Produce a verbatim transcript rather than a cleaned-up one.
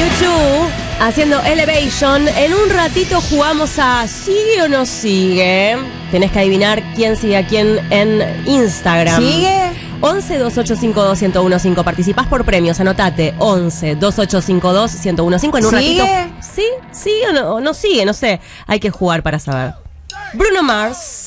Two haciendo Elevation. En un ratito jugamos a ¿sigue o no sigue? Tenés que adivinar quién sigue a quién en Instagram. ¿Sigue? once, veintiocho cincuenta y dos, ciento quince. Participás por premios, anotate. once, veintiocho cincuenta y dos, ciento quince. En un ¿Sigue? ratito. ¿Sí? ¿Sigue o no, o no sigue? No sé. Hay que jugar para saber. Bruno Mars.